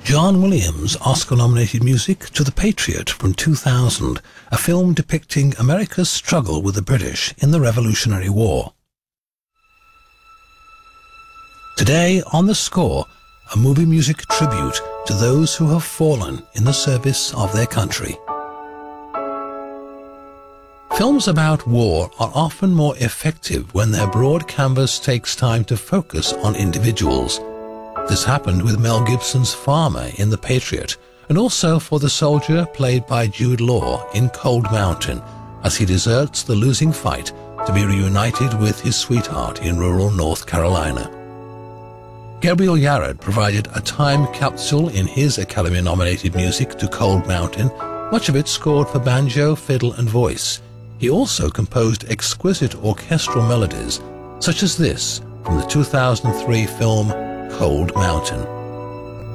John Williams Oscar-nominated music to The Patriot from 2000, a film depicting America's struggle with the British in the Revolutionary War. Today on The Score, a movie music tribute to those who have fallen in the service of their country. Films about war are often more effective when their broad canvas takes time to focus on individuals. This happened with Mel Gibson's Farmer in The Patriot, and also for the soldier played by Jude Law in Cold Mountain, as he deserts the losing fight to be reunited with his sweetheart in rural North Carolina. Gabriel Yared provided a time capsule in his Academy-nominated music to Cold Mountain, much of it scored for banjo, fiddle and voice. He also composed exquisite orchestral melodies, such as this from the 2003 film Cold Mountain.